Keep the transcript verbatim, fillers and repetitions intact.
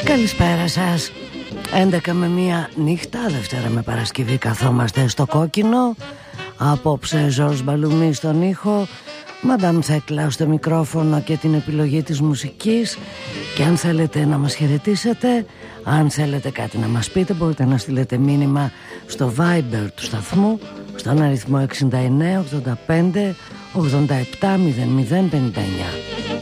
Καλησπέρα σας. έντεκα με μία νύχτα, Δευτέρα με Παρασκευή, καθόμαστε στο κόκκινο. Απόψε Ζορζ Μπαλουμί στον ήχο, Μαντάμ Θέκλα στο μικρόφωνο και την επιλογή της μουσικής. Και αν θέλετε να μας χαιρετήσετε, αν θέλετε κάτι να μας πείτε, μπορείτε να στείλετε μήνυμα στο Viber του σταθμού στον αριθμό εξήντα εννέα ογδόντα πέντε ογδόντα επτά μηδέν μηδέν πενήντα εννέα.